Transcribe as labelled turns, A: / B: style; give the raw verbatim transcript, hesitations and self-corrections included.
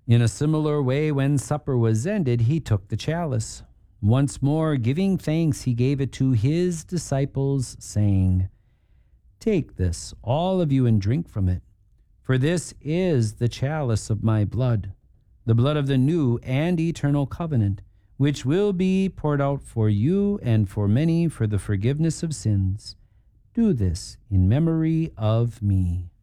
A: In a similar way, when supper was ended, he took the chalice. Once more, giving thanks, he gave it to his disciples, saying, "Take this, all of you, and drink from it. For this is the chalice of my blood, the blood of the new and eternal covenant, which will be poured out for you and for many for the forgiveness of sins. Do this in memory of me."